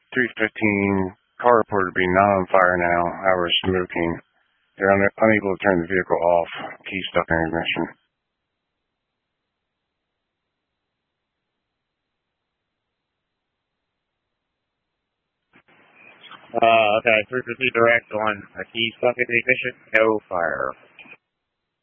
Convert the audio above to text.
315, car reported to be not on fire now. Hours smoking. They're unable to turn the vehicle off. Key stuck in ignition. Okay, 350 direct on a key stuck in the ignition. No fire.